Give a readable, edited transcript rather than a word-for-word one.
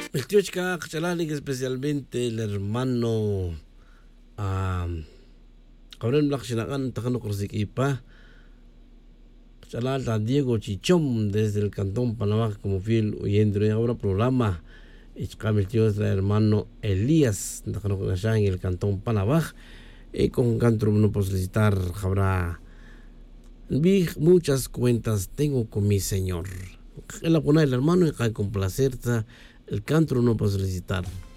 El tío Chica, Chalalik, especialmente el hermano Gabriel Black Shinakan, Takano Corsiquipa, Chalal Diego Chichom, desde el Cantón Panamá, como fiel oyendo y ahora programa. Y el tío es el hermano Elías, Takano Corsiquipa, en el Cantón Panamá. Y con canto no puedo solicitar, habrá. Vi muchas cuentas tengo con mi Señor. El la pone el hermano y con placer el canto no puedo solicitar.